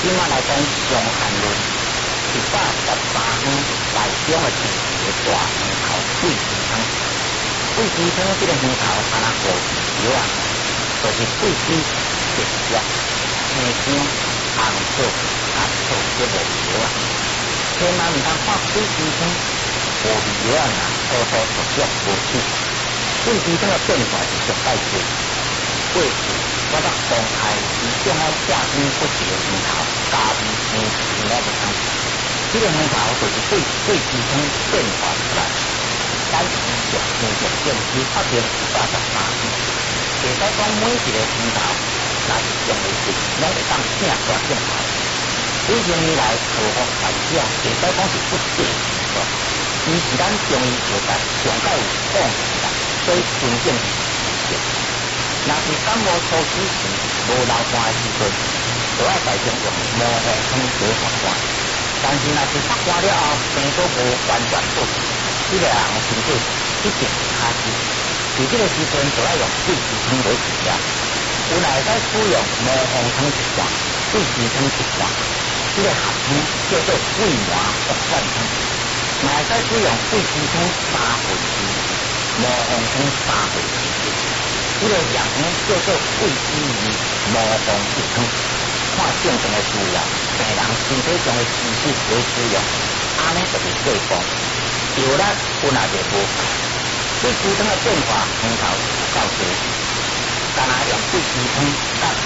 今仔来讲伤寒论113篇内中的第一个大汤头桂枝汤。桂枝汤这个汤头安那无味啊，就是桂枝、直接、青姜、红枣、黑醋这无味啊。千万唔通看桂枝汤无味啊，多多熟悉无趣。桂枝汤的变化是绝对多。过去我捌公开以种的夏天不一个汤头，加味青青那个汤。这个汤头就是桂枝汤变化出来。咱持续研究证据发现113篇，袂使讲每一个汤头，若是用的对，拢会当正大正好。几千年来科学发展，袂使讲是不对的情况，伊是咱中医学界上较有贡献啦，所以尊敬伊是事实。若是感冒初期时无流汗的时阵，就要改成用毛红汤来发汗。但是若是发汗了后，病都无完全好，这个人身体一定是卡死。在这个时阵，就要用桂枝汤来治疗。有来使使用毛红汤一罐，桂枝汤一罐，这个合汤叫做桂麻活散汤。若会使使用桂枝汤3分之2，毛红汤3分之1。这个药汤叫做桂枝鱼毛红一汤，看正常的需要，病人身体上的知识来使用，安尼就是最棒。药力本来就无够，桂枝汤的变化汤头有够多，干那用桂枝汤搭